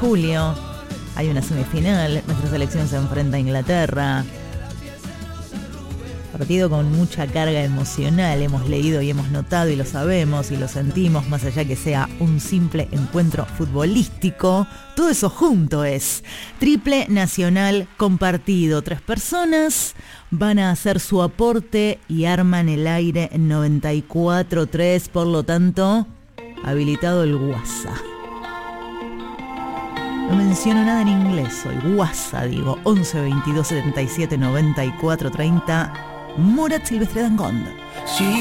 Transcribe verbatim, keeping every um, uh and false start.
julio. Hay una semifinal, nuestra selección se enfrenta a Inglaterra. Partido con mucha carga emocional, hemos leído y hemos notado y lo sabemos y lo sentimos, más allá que sea un simple encuentro futbolístico. Todo eso junto es triple nacional compartido. Tres personas van a hacer su aporte y arman el aire en noventa y cuatro tres, por lo tanto, habilitado el WhatsApp. No menciono nada en inglés hoy, WhatsApp digo, once veintidós setenta y siete noventa y cuatro treinta. Morat Silvestre Dangond.